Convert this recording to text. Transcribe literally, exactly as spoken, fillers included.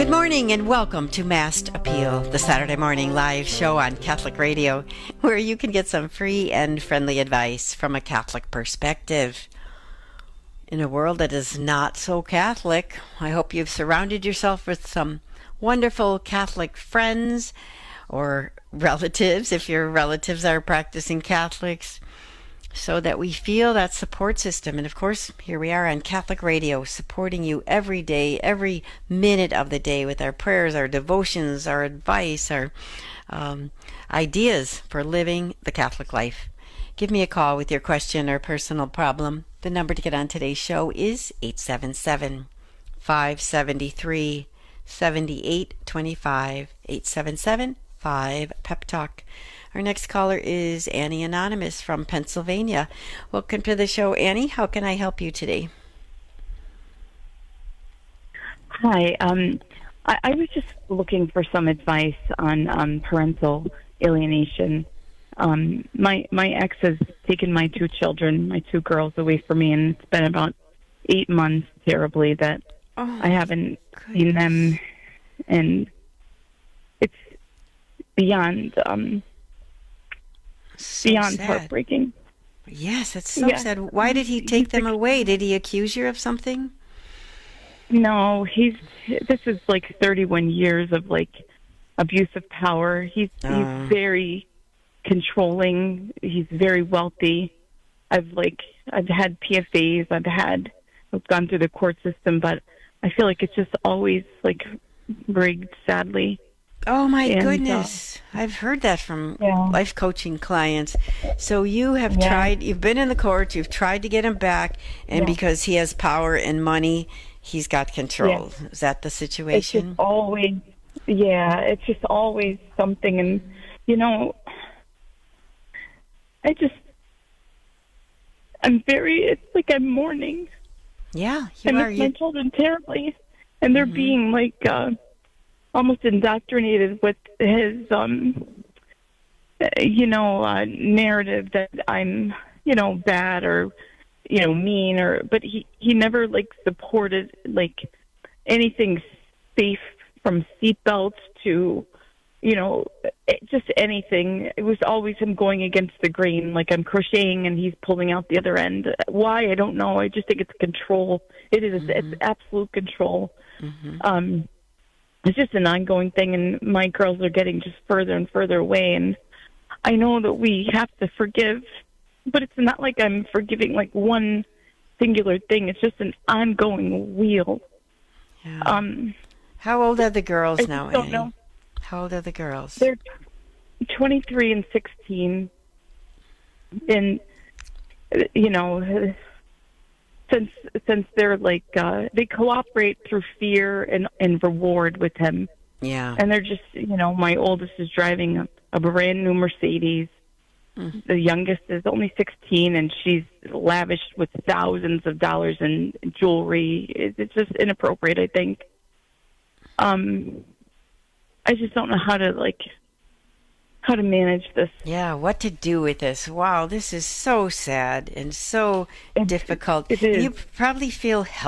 morning and welcome to Mast Appeal, the Saturday morning live show on Catholic Radio, where you can get some free and friendly advice from a Catholic perspective. In a world that is not so Catholic, I hope you've surrounded yourself with some wonderful Catholic friends or relatives, if your relatives are practicing Catholics, so that we feel that support system. And of course, here we are on Catholic Radio, supporting you every day, every minute of the day with our prayers, our devotions, our advice, our um, ideas for living the Catholic life. Give me a call with your question or personal problem. The number to get on today's show is eight seven seven, five seven three, seven eight two five, eight seven seven, five, Pep Talk. Our next caller is Annie Anonymous from Pennsylvania. Welcome to the show, Annie. How can I help you today? Hi. Um, I, I was just looking for some advice on um, parental alienation. Um, my my ex has taken my two children, my two girls, away from me, and it's been about eight months terribly that oh, I haven't goodness. seen them, and it's beyond... Um, So beyond sad. heartbreaking. Yes, it's so yeah. sad. Why did he take them away? Did he accuse you of something? No, he's. This is like thirty-one years of like abuse of power. He's Uh. he's very controlling. He's very wealthy. I've like I've had P F As. I've had I've gone through the court system, but I feel like it's just always like rigged. Sadly. Oh my and, goodness. Uh, I've heard that from yeah. life coaching clients. So you have yeah. tried, you've been in the courts, you've tried to get him back, and yeah. because he has power and money, he's got control. Yeah. Is that the situation? It's just always, yeah, it's just always something. And, you know, I just, I'm very, it's like I'm mourning. Yeah, you I are. miss my children terribly. And they're mm-hmm. being like, uh, almost indoctrinated with his, um, you know, uh, narrative that I'm, you know, bad or, you know, mean or, but he, he never like supported like anything safe from seatbelts to, you know, just anything. It was always him going against the grain. Like I'm crocheting and he's pulling out the other end. Why? I don't know. I just think it's control. It is, mm-hmm. it's absolute control. Mm-hmm. Um, It's just an ongoing thing, and my girls are getting just further and further away. And I know that we have to forgive, but it's not like I'm forgiving like one singular thing. It's just an ongoing wheel. Yeah. Um, How old are the girls I now, don't Annie? know. How old are the girls? They're twenty-three and sixteen. And, you know, since since they're like uh they cooperate through fear and and reward with him. Yeah. And they're just, you know, my oldest is driving a, a brand new Mercedes. Mm. The youngest is only sixteen, and she's lavished with thousands of dollars in jewelry. It, it's just inappropriate, I think. Um I just don't know how to like how to manage this. Yeah, what to do with this. Wow, this is so sad and so it, difficult. It is. You probably feel